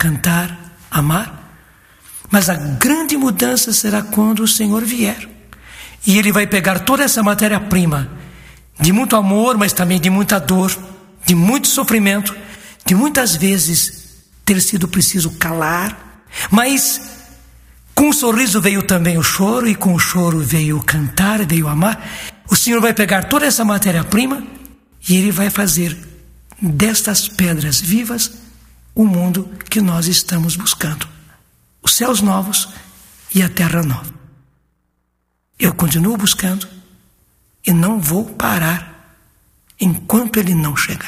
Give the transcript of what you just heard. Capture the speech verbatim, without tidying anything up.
cantar, amar. Mas a grande mudança será quando o Senhor vier. E Ele vai pegar toda essa matéria-prima de muito amor, mas também de muita dor, de muito sofrimento, de muitas vezes ter sido preciso calar. Mas com o sorriso veio também o choro, e com o choro veio cantar, veio amar. O Senhor vai pegar toda essa matéria-prima e Ele vai fazer destas pedras vivas o mundo que nós estamos buscando. Os céus novos e a terra nova. Eu continuo buscando e não vou parar enquanto Ele não chegar.